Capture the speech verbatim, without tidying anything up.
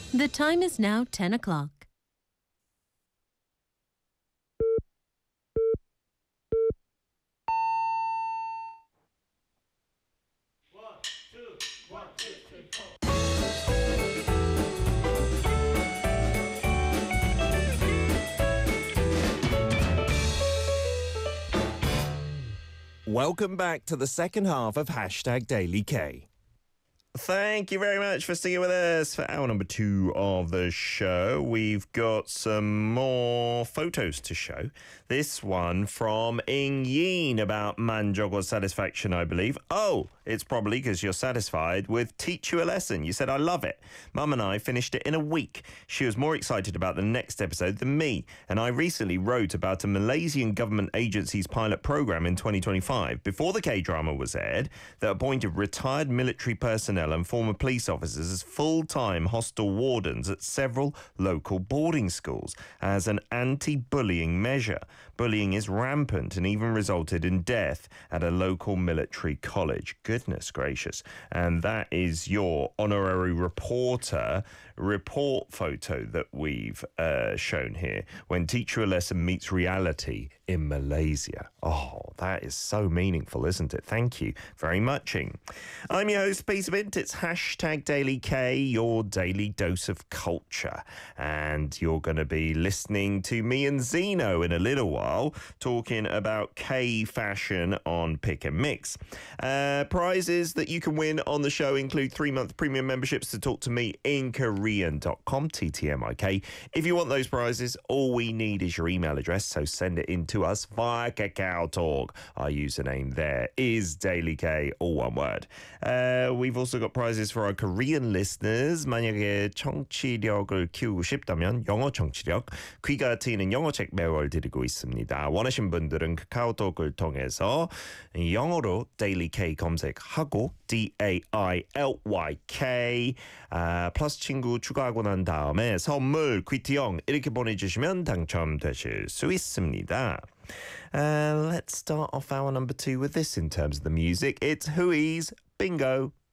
The time is now ten o'clock. Welcome back to the second half of Hashtag Daily K. Thank you very much for sticking with us for hour number two of the show. We've got some more photos to show. This one from Ing Yin about manjogo satisfaction, I believe. Oh, it's probably because you're satisfied with Teach You a Lesson. You said, I love it. Mum and I finished it in a week. She was more excited about the next episode than me. And I recently wrote about a Malaysian government agency's pilot program in twenty twenty-five, before the K-drama was aired, that appointed retired military personnel and former police officers as full-time hostel wardens at several local boarding schools as an anti-bullying measure. Bullying is rampant and even resulted in death at a local military college. Goodness gracious. And that is your honorary reporter report photo that we've uh, shown here. When Teach You a Lesson meets reality in Malaysia. Oh, that is so meaningful, isn't it? Thank you very much, Ing. I'm your host, Peter Bint. It's Hashtag Daily K, your daily dose of culture. And you're going to be listening to me and Zeno in a little while, talking about K fashion on Pick and Mix. Uh, prizes that you can win on the show include three-month premium memberships to talk to me in Korean dot com, T T M I K. If you want those prizes, all we need is your email address, so send it in to us via Kakao Talk. Our username there is Daily K, all one word. Uh, we've also got prizes for our Korean listeners. 만약에 청취력을 키우고 싶다면 영어 청취력, 귀가 트이는 영어책 매월 드리고 있습니다. 원하신 분들은 카카오톡을 통해서 영어로 Daily K 검색하고 D A I L Y K 아, 플러스 친구 추가하고 난 다음에 선물 퀴트형 이렇게 보내주시면 당첨되실 수 있습니다. Uh, let's start off hour number two with this in terms of the music. It's Huey's Bingo.